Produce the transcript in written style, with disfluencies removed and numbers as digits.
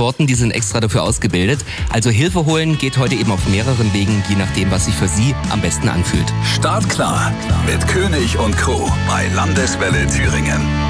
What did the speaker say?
Eskorten, die sind extra dafür ausgebildet. Also Hilfe holen geht heute eben auf mehreren Wegen, je nachdem, was sich für Sie am besten anfühlt. Startklar mit König und Crew bei Landeswelle Thüringen.